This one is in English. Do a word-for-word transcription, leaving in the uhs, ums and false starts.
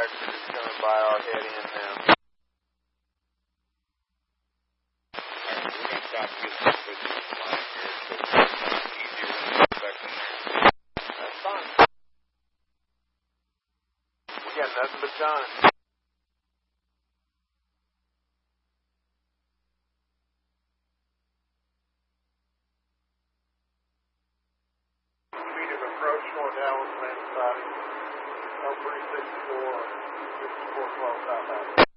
tracks are just coming by our head in now. Alright, we're going to stop and get some food in the line here, so it's easier to get back in there. That's fine. We got nothing but time. Speed of approach north Allen's main siding. L three sixty-four, fifty-four twelve southbound.